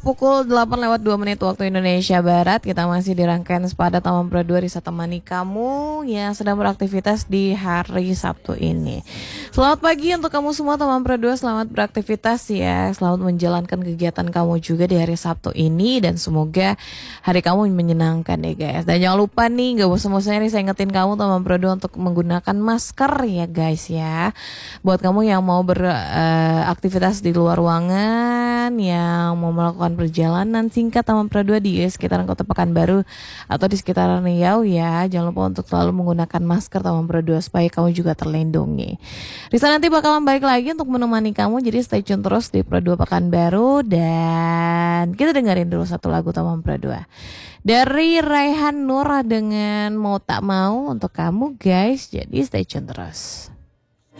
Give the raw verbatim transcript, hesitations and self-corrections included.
pukul delapan lewat dua menit waktu Indonesia Barat. Kita masih di rangkaian Sepada Taman Pro dua Risa temani kamu yang sedang beraktivitas di hari Sabtu ini. Selamat pagi untuk kamu semua Taman Pro dua, selamat beraktivitas ya. Selamat menjalankan kegiatan kamu juga di hari Sabtu ini. Dan semoga hari kamu menyenangkan ya guys. Dan jangan lupa nih, gak bosan-bosannya nih saya ingetin kamu Taman Pro dua untuk menggunakan masker ya guys ya. Buat kamu yang mau beraktivitas uh, di luar ruangan, yang mau melakukan perjalanan singkat Taman Pro dua di sekitaran Kota Pekanbaru atau di sekitaran Riau ya, jangan lupa untuk selalu menggunakan masker Taman Pro dua supaya kamu juga terlindungi. Risa nanti bakalan balik lagi untuk menemani kamu, jadi stay tune terus di Pro dua Pekanbaru. Dan kita dengerin dulu satu lagu Taman Pro dua dari Raihan Nur dengan Mau Tak Mau untuk kamu guys, jadi stay tune terus.